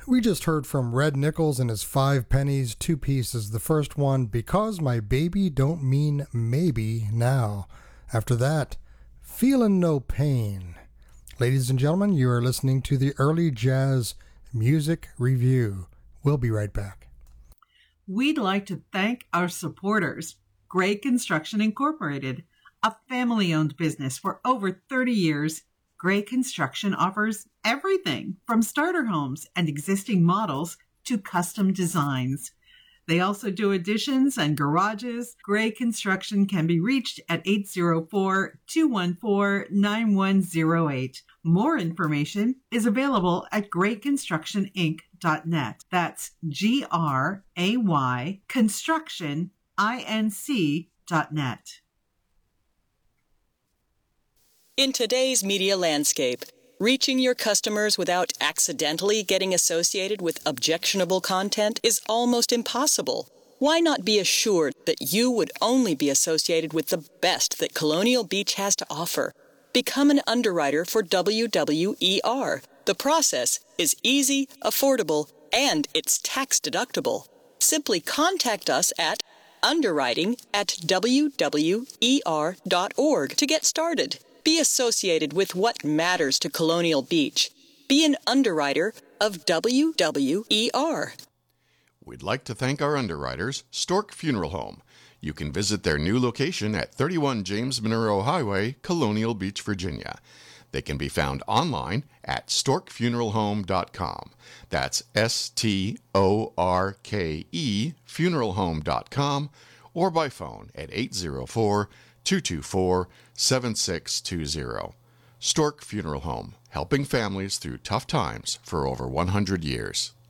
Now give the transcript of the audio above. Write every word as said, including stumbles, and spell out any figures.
We just heard from Red Nichols and his Five Pennies, two pieces. The first one, Because My Baby Don't Mean Maybe Now. After that, Feelin' No Pain. Ladies and gentlemen, you are listening to the Early Jazz Music Review. We'll be right back. We'd like to thank our supporters, Gray Construction Incorporated, a family-owned business for over thirty years. Gray Construction offers everything from starter homes and existing models to custom designs. They also do additions and garages. Gray Construction can be reached at eight zero four, two one four, nine one zero eight. More information is available at gray construction inc dot net. That's G R A Y construction inc dot net. In today's media landscape, reaching your customers without accidentally getting associated with objectionable content is almost impossible. Why not be assured that you would only be associated with the best that Colonial Beach has to offer? Become an underwriter for W W E R. The process is easy, affordable, and it's tax deductible. Simply contact us at underwriting at w w e r dot org to get started. Be associated with what matters to Colonial Beach. Be an underwriter of W W E R. We'd like to thank our underwriters, Stork Funeral Home. You can visit their new location at thirty-one James Monroe Highway, Colonial Beach, Virginia. They can be found online at stork funeral home dot com. That's S T O R K E funeral home dot com, or by phone at eight zero four, two two four, seven six two zero. Stork Funeral Home, helping families through tough times for over one hundred years.